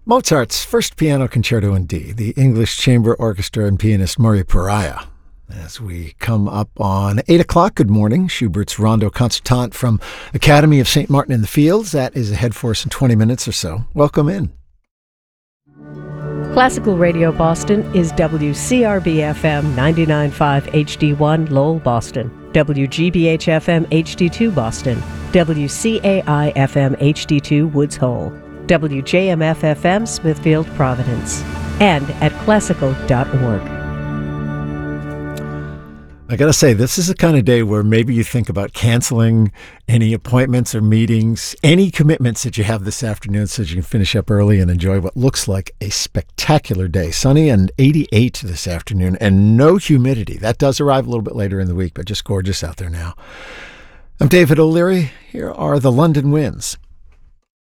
Mozart's First Piano Concerto in D, the English Chamber Orchestra and pianist Murray Pariah. As we come up on 8 o'clock, good morning. Schubert's Rondo Concertante from Academy of St. Martin in the Fields. That is ahead for us in 20 minutes or so. Welcome in. Classical Radio Boston is WCRB-FM 99.5 HD1 Lowell, Boston, WGBH-FM HD2 Boston, WCAI-FM HD2 Woods Hole, WJMF-FM Smithfield, Providence, and at classical.org. I got to say, this is the kind of day where maybe you think about canceling any appointments or meetings, any commitments that you have this afternoon so that you can finish up early and enjoy what looks like a spectacular day. Sunny and 88 this afternoon and no humidity. That does arrive a little bit later in the week, but just gorgeous out there now. I'm David O'Leary. Here are the London winds.